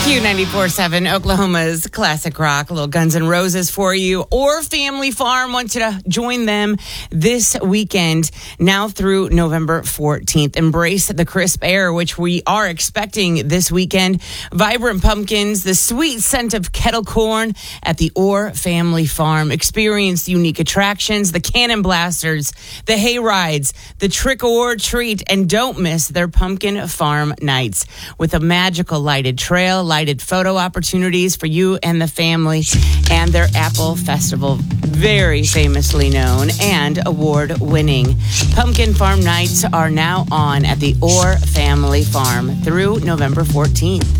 Q94.7, Oklahoma's classic rock, a little Guns N' Roses for you. Or Family Farm wants you to join them this weekend, now through November 14th. Embrace the crisp air, which we are expecting this weekend. Vibrant pumpkins, the sweet scent of kettle corn at the Orr Family Farm. Experience unique attractions, the cannon blasters, the hay rides, the trick or treat, and don't miss their pumpkin farm nights with a magical lighted trail, lighted photo opportunities for you and the family, and their Apple Festival, very famously known and award-winning. Pumpkin Farm Nights are now on at the Orr Family Farm through November 14th.